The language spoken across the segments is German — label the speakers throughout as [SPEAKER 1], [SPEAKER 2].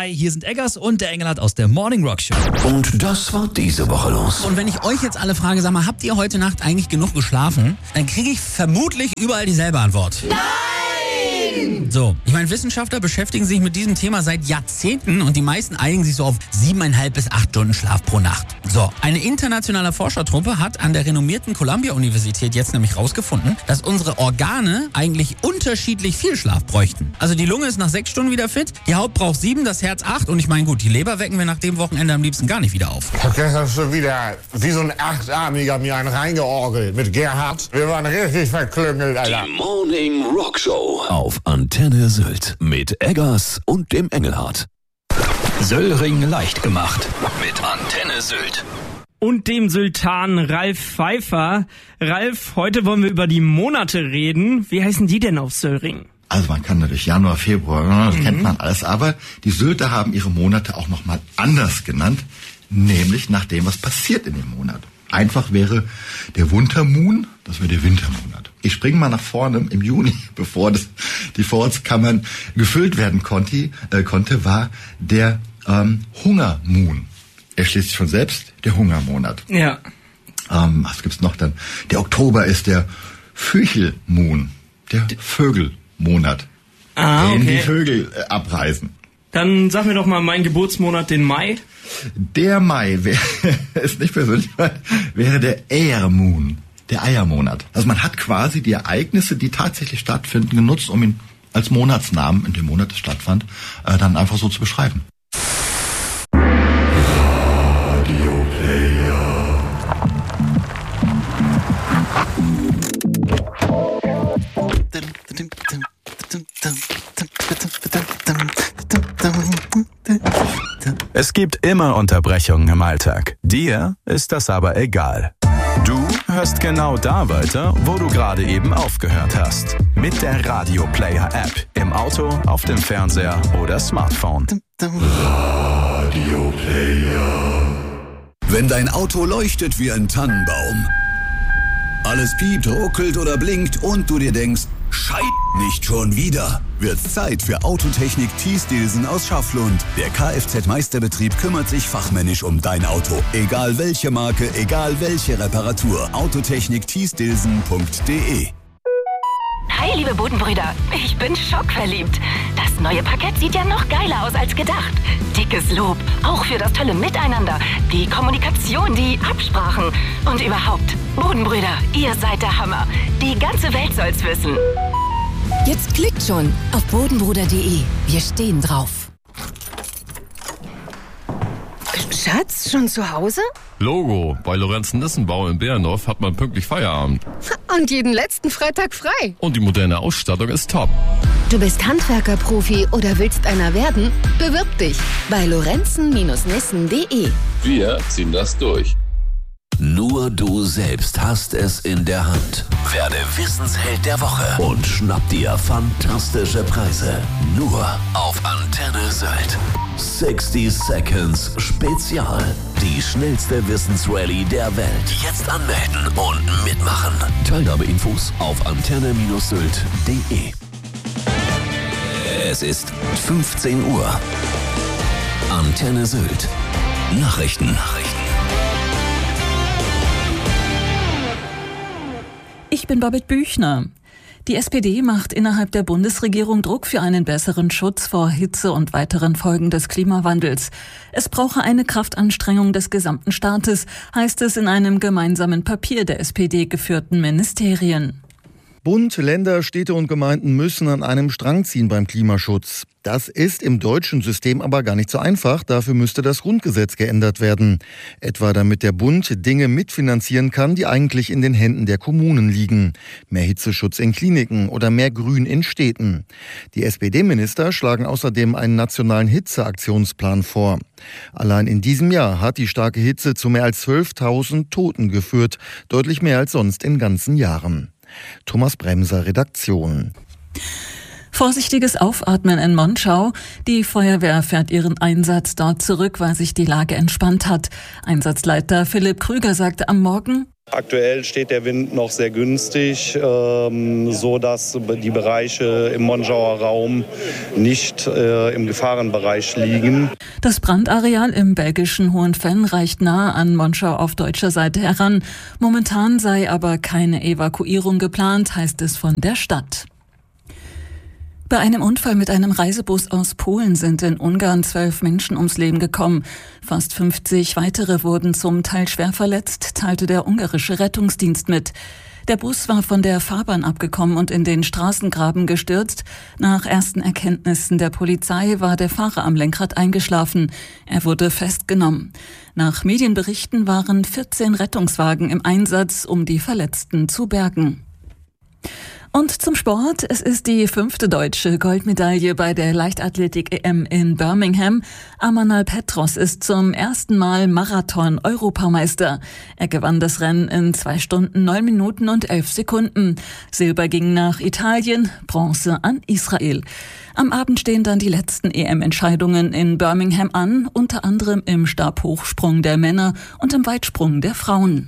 [SPEAKER 1] Hi, hier sind Eggers und der Engelhardt aus der Morning Rock Show.
[SPEAKER 2] Und das war diese Woche los.
[SPEAKER 3] Und wenn ich euch jetzt alle frage, sag mal, habt ihr heute Nacht eigentlich genug geschlafen? Dann kriege ich vermutlich überall dieselbe Antwort. Nein! So, ich meine, Wissenschaftler beschäftigen sich mit diesem Thema seit Jahrzehnten und die meisten einigen sich so auf 7,5 bis 8 Stunden Schlaf pro Nacht. So, eine internationale Forschertruppe hat an der renommierten Columbia-Universität jetzt nämlich rausgefunden, dass unsere Organe eigentlich unterschiedlich viel Schlaf bräuchten. Also die Lunge ist nach 6 Stunden wieder fit, die Haut braucht 7, das Herz 8 und ich meine, gut, die Leber wecken wir nach dem Wochenende am liebsten gar nicht wieder auf.
[SPEAKER 4] Das hast du wieder wie so ein Achtarmiger mir einen reingeorgelt mit Gerhard. Wir waren richtig verklüngelt, Alter.
[SPEAKER 2] Die Morning Rock Show auf Antenne Sylt mit Eggers und dem Engelhardt. Söllring leicht gemacht mit Antenne Sylt.
[SPEAKER 5] Und dem Sultan Ralf Pfeiffer. Ralf, heute wollen wir über die Monate reden. Wie heißen die denn auf Söllring?
[SPEAKER 6] Also man kann natürlich Januar, Februar, das kennt man alles, aber die Sylter haben ihre Monate auch nochmal anders genannt, nämlich nach dem, was passiert in dem Monat. Einfach wäre der Wintermoon, das wäre der Wintermonat. Ich springe mal nach vorne im Juni, bevor die Vorratskammern gefüllt werden konnte, war der Hungermoon. Er schließt sich von selbst, der Hungermonat.
[SPEAKER 5] Ja.
[SPEAKER 6] Was gibt's noch dann? Der Oktober ist der Füchelmoon, der Vögelmonat, den die Vögel abreisen.
[SPEAKER 5] Dann sag mir doch mal meinen Geburtsmonat, den Mai.
[SPEAKER 6] Der Mai ist nicht persönlich, wäre der Eiermoon, der Eiermonat. Also man hat quasi die Ereignisse, die tatsächlich stattfinden, genutzt, um ihn als Monatsnamen, in dem Monat es stattfand, dann einfach so zu beschreiben. Radio Player.
[SPEAKER 7] Es gibt immer Unterbrechungen im Alltag. Dir ist das aber egal. Du hörst genau da weiter, wo du gerade eben aufgehört hast. Mit der Radio Player App. Im Auto, auf dem Fernseher oder Smartphone.
[SPEAKER 2] Radio Player. Wenn dein Auto leuchtet wie ein Tannenbaum, alles piept, ruckelt oder blinkt und du dir denkst, Scheiße, nicht schon wieder, wird's Zeit für Autotechnik Thiesdelsen aus Schafflund. Der Kfz-Meisterbetrieb kümmert sich fachmännisch um dein Auto. Egal welche Marke, egal welche Reparatur. Autotechnikthiesdelsen.de.
[SPEAKER 8] Hi, liebe Bodenbrüder. Ich bin schockverliebt. Das neue Parkett sieht ja noch geiler aus als gedacht. Dickes Lob, auch für das tolle Miteinander, die Kommunikation, die Absprachen und überhaupt. Bodenbrüder, ihr seid der Hammer. Die ganze Welt soll's wissen.
[SPEAKER 9] Jetzt klickt schon auf bodenbruder.de. Wir stehen drauf.
[SPEAKER 10] Schatz, schon zu Hause?
[SPEAKER 11] Logo, bei Lorenzen-Nissenbau in Bärendorf hat man pünktlich Feierabend.
[SPEAKER 10] Und jeden letzten Freitag frei.
[SPEAKER 11] Und die moderne Ausstattung ist top.
[SPEAKER 9] Du bist Handwerker-Profi oder willst einer werden? Bewirb dich bei lorenzen-nissen.de.
[SPEAKER 11] Wir ziehen das durch.
[SPEAKER 2] Nur du selbst hast es in der Hand. Werde Wissensheld der Woche und schnapp dir fantastische Preise. Nur auf Antenne Sylt. 60 Seconds Spezial. Die schnellste Wissensrallye der Welt. Jetzt anmelden und mitmachen. Teilnahmeinfos auf antenne-sylt.de. Es ist 15 Uhr. Antenne Sylt. Nachrichten.
[SPEAKER 12] Ich bin Babette Büchner. Die SPD macht innerhalb der Bundesregierung Druck für einen besseren Schutz vor Hitze und weiteren Folgen des Klimawandels. Es brauche eine Kraftanstrengung des gesamten Staates, heißt es in einem gemeinsamen Papier der SPD-geführten Ministerien.
[SPEAKER 13] Bund, Länder, Städte und Gemeinden müssen an einem Strang ziehen beim Klimaschutz. Das ist im deutschen System aber gar nicht so einfach. Dafür müsste das Grundgesetz geändert werden. Etwa damit der Bund Dinge mitfinanzieren kann, die eigentlich in den Händen der Kommunen liegen. Mehr Hitzeschutz in Kliniken oder mehr Grün in Städten. Die SPD-Minister schlagen außerdem einen nationalen Hitzeaktionsplan vor. Allein in diesem Jahr hat die starke Hitze zu mehr als 12.000 Toten geführt. Deutlich mehr als sonst in ganzen Jahren. Thomas Bremser, Redaktion.
[SPEAKER 12] Vorsichtiges Aufatmen in Monschau. Die Feuerwehr fährt ihren Einsatz dort zurück, weil sich die Lage entspannt hat. Einsatzleiter Philipp Krüger sagte am Morgen:
[SPEAKER 14] Aktuell steht der Wind noch sehr günstig, so dass die Bereiche im Monschauer Raum nicht im Gefahrenbereich liegen.
[SPEAKER 12] Das Brandareal im belgischen Hohenfenn reicht nahe an Monschau auf deutscher Seite heran. Momentan sei aber keine Evakuierung geplant, heißt es von der Stadt. Bei einem Unfall mit einem Reisebus aus Polen sind in Ungarn 12 Menschen ums Leben gekommen. Fast 50 weitere wurden zum Teil schwer verletzt, teilte der ungarische Rettungsdienst mit. Der Bus war von der Fahrbahn abgekommen und in den Straßengraben gestürzt. Nach ersten Erkenntnissen der Polizei war der Fahrer am Lenkrad eingeschlafen. Er wurde festgenommen. Nach Medienberichten waren 14 Rettungswagen im Einsatz, um die Verletzten zu bergen. Und zum Sport. Es ist die 5. deutsche Goldmedaille bei der Leichtathletik-EM in Birmingham. Amanal Petros ist zum ersten Mal Marathon-Europameister. Er gewann das Rennen in 2 Stunden, 9 Minuten und 11 Sekunden. Silber ging nach Italien, Bronze an Israel. Am Abend stehen dann die letzten EM-Entscheidungen in Birmingham an, unter anderem im Stabhochsprung der Männer und im Weitsprung der Frauen.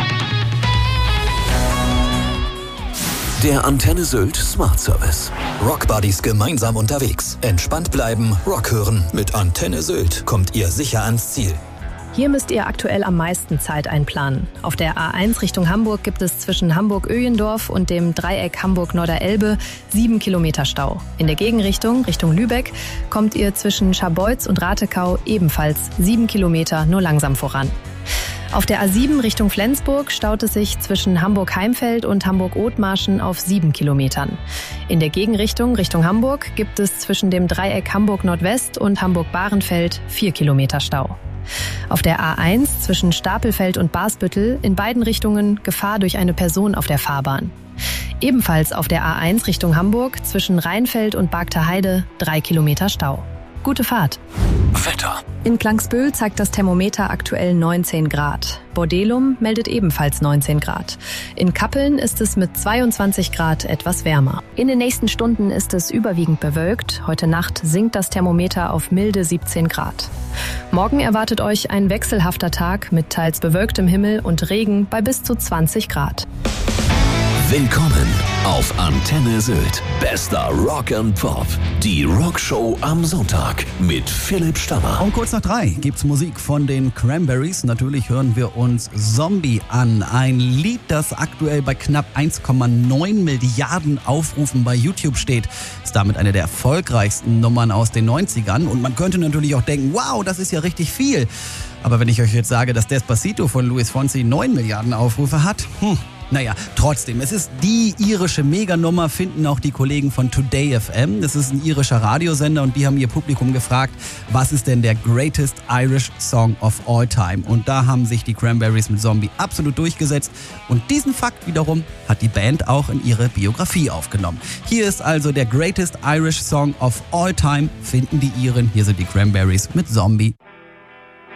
[SPEAKER 2] Der Antenne Sylt Smart Service.
[SPEAKER 15] Rockbuddies gemeinsam unterwegs. Entspannt bleiben, Rock hören. Mit Antenne Sylt kommt ihr sicher ans Ziel.
[SPEAKER 16] Hier müsst ihr aktuell am meisten Zeit einplanen. Auf der A1 Richtung Hamburg gibt es zwischen Hamburg-Öjendorf und dem Dreieck Hamburg-Norderelbe 7 Kilometer Stau. In der Gegenrichtung, Richtung Lübeck, kommt ihr zwischen Scharbeutz und Ratekau ebenfalls 7 Kilometer nur langsam voran. Auf der A7 Richtung Flensburg staut es sich zwischen Hamburg-Heimfeld und Hamburg-Othmarschen auf 7 Kilometern. In der Gegenrichtung Richtung Hamburg gibt es zwischen dem Dreieck Hamburg-Nordwest und Hamburg-Bahrenfeld 4 Kilometer Stau. Auf der A1 zwischen Stapelfeld und Basbüttel in beiden Richtungen Gefahr durch eine Person auf der Fahrbahn. Ebenfalls auf der A1 Richtung Hamburg zwischen Rheinfeld und Bagter Heide 3 Kilometer Stau. Gute Fahrt.
[SPEAKER 2] Wetter.
[SPEAKER 16] In Klangsbühl zeigt das Thermometer aktuell 19 Grad. Bordelum meldet ebenfalls 19 Grad. In Kappeln ist es mit 22 Grad etwas wärmer. In den nächsten Stunden ist es überwiegend bewölkt. Heute Nacht sinkt das Thermometer auf milde 17 Grad. Morgen erwartet euch ein wechselhafter Tag mit teils bewölktem Himmel und Regen bei bis zu 20 Grad.
[SPEAKER 2] Willkommen auf Antenne Sylt. Bester Rock and Pop. Die Rockshow am Sonntag mit Philipp Stammer.
[SPEAKER 1] Um kurz nach 3 gibt's Musik von den Cranberries. Natürlich hören wir uns Zombie an. Ein Lied, das aktuell bei knapp 1,9 Milliarden Aufrufen bei YouTube steht. Ist damit eine der erfolgreichsten Nummern aus den 90ern. Und man könnte natürlich auch denken, wow, das ist ja richtig viel. Aber wenn ich euch jetzt sage, dass Despacito von Luis Fonsi 9 Milliarden Aufrufe hat, naja, trotzdem, es ist die irische Meganummer, finden auch die Kollegen von Today FM. Das ist ein irischer Radiosender und die haben ihr Publikum gefragt, was ist denn der greatest Irish Song of all time? Und da haben sich die Cranberries mit Zombie absolut durchgesetzt. Und diesen Fakt wiederum hat die Band auch in ihre Biografie aufgenommen. Hier ist also der greatest Irish Song of all time, finden die Iren. Hier sind die Cranberries mit Zombie.